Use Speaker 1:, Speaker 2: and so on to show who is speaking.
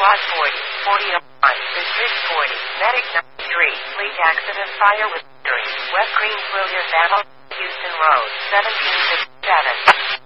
Speaker 1: SWAT 40, 4001, District 40, Medic 93, Fleet Accident Fire with Injury, West Greensboro, Houston Road, 1757.